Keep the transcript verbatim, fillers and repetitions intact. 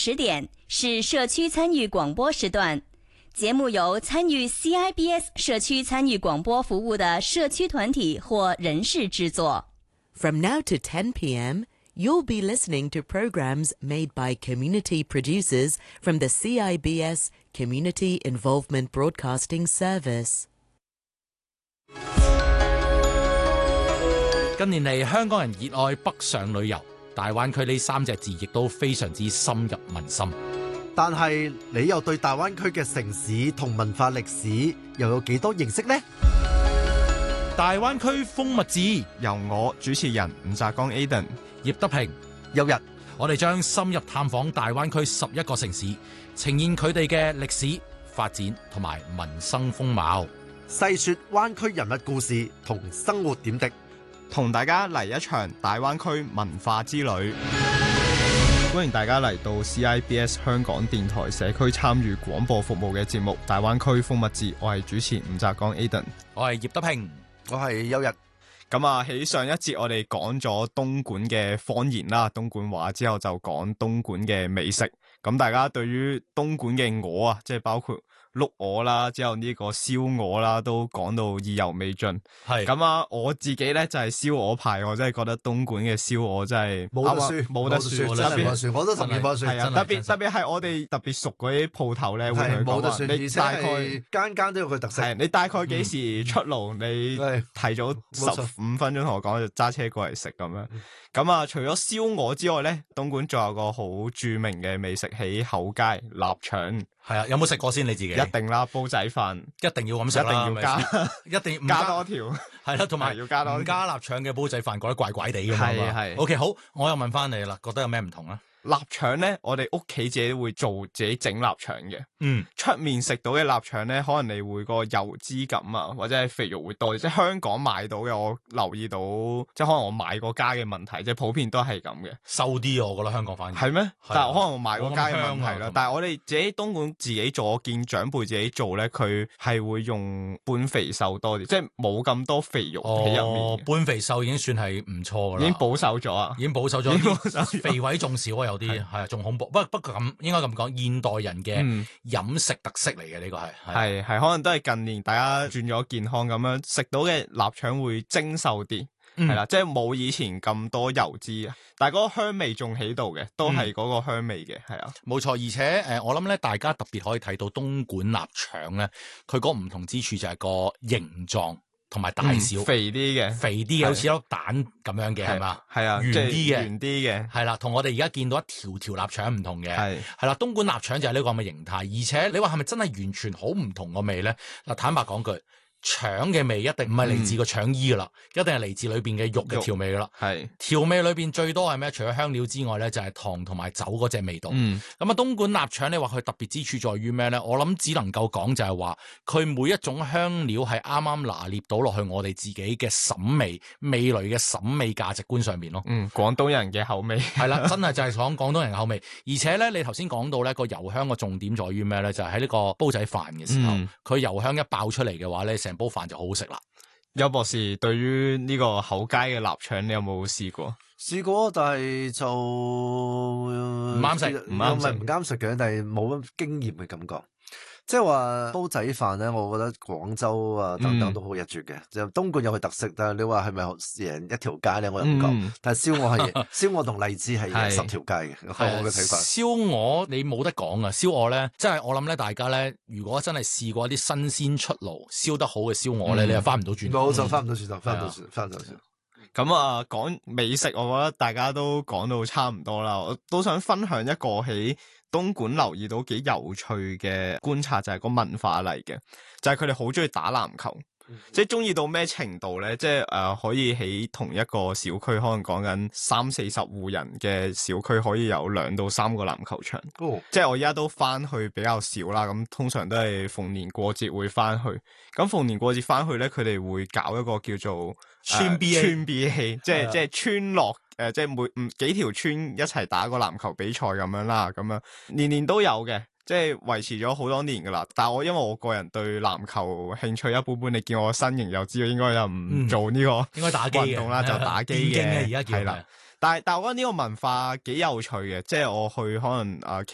十點是社區參與廣播時段，節目由參與 C I B S 社區參與廣播服務的社區團體或人士製作。 From now to ten p.m., you'll be listening to programs made by community producers from the C I B S Community Involvement Broadcasting Service。 近年嚟，香港人熱愛北上旅遊，大灣區呢三隻字亦都非常之深入民心。 但係你又對大灣區嘅城市同文化歷史又有幾多認識呢？ 大灣區風物誌由我主持人吳澤剛 Aden、 葉德平、 有日， 我哋將深入探訪大灣區十一個城市，呈現佢哋嘅歷史發展同埋民生風貌， 細說灣區人物故事同生活點滴， 同大家嚟一場大灣區文化之旅。歡迎大家嚟到 C I B S 香港電台社區參與廣播服務嘅節目《大灣區風物誌》，我係主持吳澤剛 Aden， 我係葉德平， 我係有日。 咁啊，喺上一節我哋講咗東莞嘅方言啦，東莞話之後就講東莞嘅美食。咁大家對於東莞嘅鵝啊，即係包括碌鵝啦，之後呢個燒鵝啦，都講到意猶未盡。係咁啊，我自己咧就係燒鵝派，我真係覺得東莞嘅燒鵝真係冇得輸， 冇得輸， 特別我都同意冇得輸。 係啊，特別特別係我哋特別熟嗰啲鋪頭咧，會同佢講話，你大概間間都有佢特色。係你大概幾時出爐？你提早十五分鐘同我講，就揸車過嚟食咁樣。咁啊，除咗燒鵝之外咧，東莞仲有個好著名嘅美食喺後街臘腸。 係啊，有冇食過先你自己？ 一定啦，煲仔飯一定要咁食啦，一定要加，一定要加多條，係啦，同埋要加多條。唔加臘腸嘅煲仔飯，覺得怪怪地㗎嘛。係係。OK， 好，我又問翻你啦，覺得有咩唔同啊？臘腸咧，我哋屋企自己會做自己整臘腸嘅。嗯，出面食到嘅臘腸咧，可能你會個油脂感啊，或者係肥肉會多。即係香港買到嘅，我留意到，即係可能我買嗰家嘅問題，即係普遍都係咁嘅。瘦啲啊，我覺得香港反而係咩？嗎但係可能我買嗰家嘅問題啦。但係我哋自己東莞自己做，我見長輩自己做咧，佢係會用半肥瘦多啲，即係冇咁多肥肉喺入面。哦，半肥瘦已經算係唔錯噶啦，已經保守咗啊，已經保守咗，肥位仲少啊，有啲係啊，仲恐怖。不不過咁應該咁講，現代人嘅飲食特色嚟嘅呢個係係係可能都係近年大家轉咗健康咁樣，食到嘅臘腸會精瘦啲，係啦，即係冇以前咁多油脂，但係嗰個香味仲喺度嘅，都係嗰個香味嘅，係啊，冇錯。而且誒，我諗咧，大家特別可以睇到東莞臘腸咧，佢嗰個唔同之處就係個形狀。同埋大小、嗯、肥啲嘅，肥啲嘅，好似粒蛋咁樣嘅，係嘛？係啊，圓啲嘅，圓啲嘅，係啦。同我哋而家見到一條條臘腸唔同嘅，係係啦。東莞臘腸就係呢個咁嘅形態，而且你話係咪真係完全好唔同個味咧？嗱，坦白講句。腸嘅味一定唔係嚟自個腸衣噶啦，嗯、一定係嚟自裏邊嘅肉嘅調味噶啦。係調味裏邊最多係咩？除咗香料之外咧，就係、是、糖同埋酒嗰隻味道。嗯，咁啊，東莞臘腸你話佢特別之處在於咩咧？我諗只能夠講就係話，佢每一種香料係啱啱拿捏到落去我哋自己嘅審美味蕾嘅審美價值觀上面咯。嗯，廣東人嘅口味係啦，真係就係講廣東人嘅口味。而且咧，你頭先講到咧個油香嘅重點在於咩咧？就係喺呢個煲仔飯嘅時候，佢、嗯、油香一爆出嚟嘅話咧，成煲飯就好好食啦。邱博士，對於呢個後街嘅臘腸，你有冇試過？ 試過，但係就唔啱食，唔啱食，唔啱食嘅，但係冇乜經驗嘅感覺。即係話煲仔飯咧，我覺得廣州啊等等都好一絕嘅。就、嗯、東莞有佢特色，但係你話係咪贏一條街咧？我又唔覺。嗯、但係燒鵝係燒鵝同荔枝係贏十條街嘅，係我嘅睇法。燒鵝你冇得講啊！燒鵝咧，即係我諗咧，大家咧，如果真係試過一啲新鮮出爐燒得好嘅燒鵝咧，嗯、你又翻唔到轉頭。冇就翻唔到轉頭，翻唔到轉，翻唔到轉。咁啊，講美食，我覺得大家都講到差唔多啦。我都想分享一個喺東莞留意到幾有趣嘅觀察，就係、是、個文化嚟嘅，就係佢哋好中意打籃球，嗯、即係中意到咩程度咧？即係誒、呃，可以喺同一個小區，可能講緊三四十戶人嘅小區，可以有兩到三個籃球場。哦、即係我而家都翻去比較少啦，咁通常都係逢年過節會翻去。咁逢年過節翻去咧，佢哋會搞一個叫做村 B A，村 B A， 即係即係村落。誒、呃，即係每唔幾條村一齊打個籃球比賽咁樣啦，咁樣年年都有嘅，即係維持咗好多年噶啦。但係我因為我個人對籃球興趣一般般，你見我身形又知道應該又唔做呢個應該打機運動啦，就打機嘅，而家係啦。但係但係我覺得呢個文化幾有趣嘅，即係我去可能啊、呃、其